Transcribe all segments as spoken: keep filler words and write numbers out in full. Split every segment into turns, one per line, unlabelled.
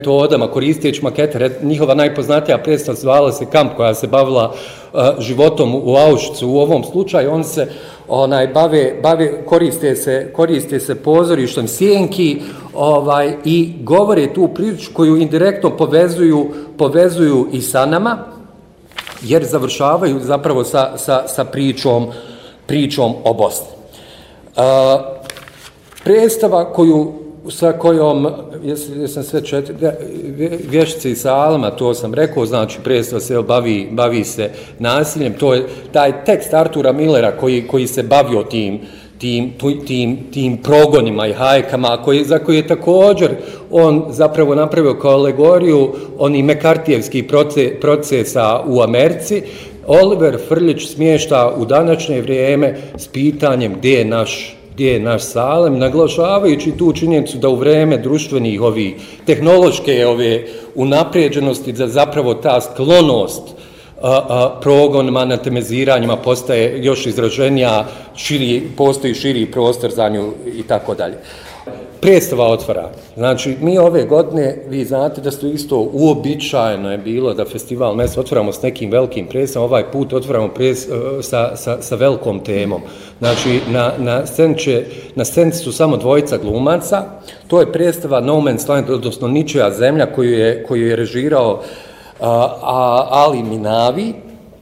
metodama, koristeći makete. Njihova najpoznatija predstava zvala se Kamp, koja se bavila uh, životom u Auschwitzu. U ovom slučaju on se onaj bave, bave koriste se koriste se pozorištem sjenki, ovaj i govore tu priču koju indirektno povezuju povezuju i sa nama, jer završavaju zapravo sa sa sa pričom pričom o Bosni. Uh, predstava koju sa kojom, jesam sve četiri, Vještice i Salama, to sam rekao, znači predstava se bavi, bavi se nasiljem, to je taj tekst Artura Millera koji, koji se bavio tim, tim, tim, tim progonima i hajkama, koji, za koji je također on zapravo napravio kao alegoriju onih mekartijevskih proces, procesa u Americi. Oliver Frljić smješta u današnje vrijeme s pitanjem gdje je naš gdje je naš Salem, naglašavajući tu činjenicu da u vreme društvenih ovih tehnološke ove unaprijeđenosti, da zapravo ta sklonost a, a, progonima, anatemeziranjima postaje još izraženija, širi, postoji širi prostor za nju i tako dalje. Predstava otvara. Znači, mi ove godine, vi znate da su isto uobičajeno je bilo da festival Mes otvaramo s nekim velikim predstavom, ovaj put otvaramo pres, sa, sa, sa velikom temom. Znači, na, na, sceniče, na scenici su samo dvojica glumaca, to je predstava No Man's Land, odnosno Ničija zemlja, koju je, koju je režirao a, a, Ali Minavi,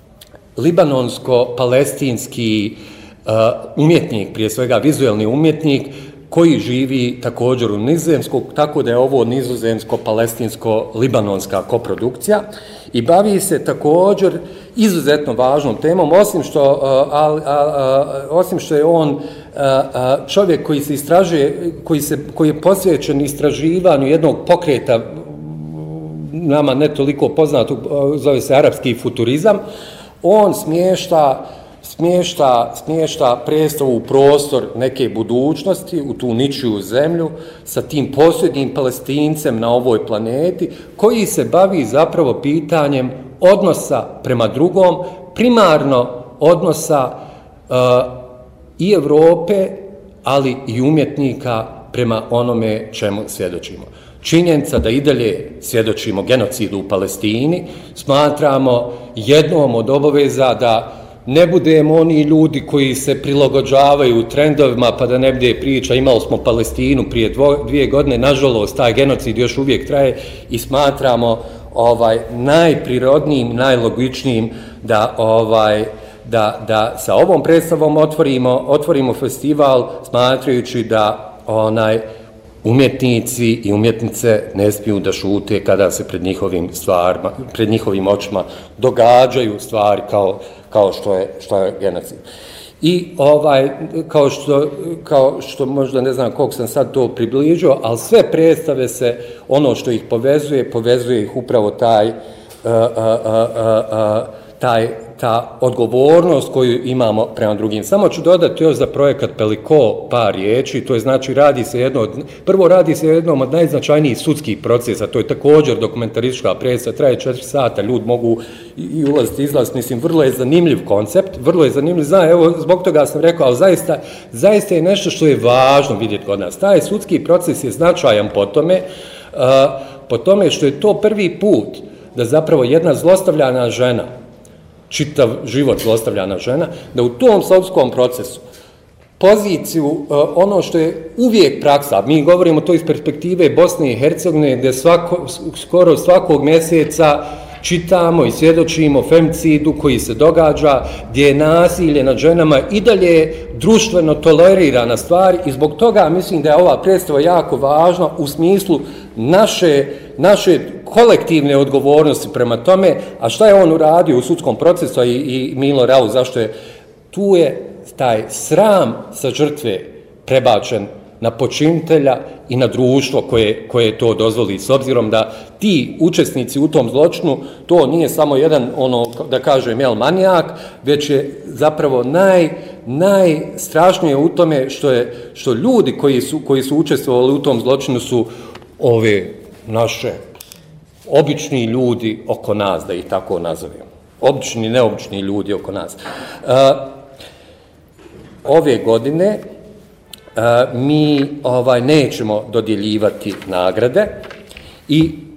libanonsko-palestinski a, umjetnik, prije svega vizuelni umjetnik, koji živi također u Nizozemsku, tako da je ovo nizozemsko-palestinsko-libanonska koprodukcija i bavi se također izuzetno važnom temom, osim što, a, a, a, osim što je on a, a, čovjek koji se istražuje, koji, se, koji je posvećen istraživanju jednog pokreta, nama ne toliko poznatog, zove se arapski futurizam, on smješta smješta, smješta predstavu u prostor neke budućnosti, u tu ničiju zemlju, sa tim posljednjim Palestincem na ovoj planeti, koji se bavi zapravo pitanjem odnosa prema drugom, primarno odnosa uh, i Evrope, ali i umjetnika prema onome čemu svjedočimo. Činjenica da i dalje svjedočimo genocidu u Palestini, smatramo jednom od obaveza da ne budemo oni ljudi koji se prilagođavaju trendovima, pa da ne bude priča, imali smo Palestinu prije dvo, dvije godine, nažalost, taj genocid još uvijek traje i smatramo ovaj, najprirodnijim, najlogičnijim da, ovaj, da, da sa ovom predstavom otvorimo, otvorimo festival, smatrajući da onaj, umjetnici i umjetnice ne smiju da šute kada se pred njihovim stvarima, pred njihovim očima događaju stvari kao, kao što je, što je genocid. I ovaj, kao što, kao što možda ne znam koliko sam sad to približio, ali sve predstave se, ono što ih povezuje, povezuje ih upravo taj, uh, uh, uh, uh, taj ta odgovornost koju imamo prema drugim. Samo ću dodati još za projekat Peliko par riječi, to je znači radi se jedno od, prvo radi se jednom od najznačajnijih sudskih procesa, to je također dokumentaristička predstava, traje četiri sata, ljudi mogu i ulaziti, izlaziti, mislim, vrlo je zanimljiv koncept, vrlo je zanimljiv, znam, evo, zbog toga sam rekao, ali zaista, zaista je nešto što je važno vidjeti kod nas. Taj sudski proces je značajan po tome, uh, po tome što je to prvi put da zapravo jedna zlostavljana žena, čitav život zlostavljana žena, da u tom sudskom procesu poziciju, ono što je uvijek praksa, mi govorimo to iz perspektive Bosne i Hercegovine, gdje svako, skoro svakog mjeseca čitamo i svjedočimo femicidu koji se događa, gdje je nasilje nad ženama i dalje društveno tolerirana stvar i zbog toga mislim da je ova predstava jako važna u smislu naše, naše kolektivne odgovornosti prema tome, a šta je on uradio u sudskom procesu i, i Milo Rau, zašto je, tu je taj sram sa žrtve prebačen na počinitelja i na društvo koje, koje to dozvoli, s obzirom da ti učesnici u tom zločinu, to nije samo jedan, ono, da kažem, jel, manijak, već je zapravo naj, najstrašnije u tome što je, što ljudi koji su, koji su učestvovali u tom zločinu su ove naše obični ljudi oko nas, da ih tako nazovemo. Obični, neobični ljudi oko nas. Uh, ove godine Uh, mi ovaj nećemo dodjeljivati nagrade i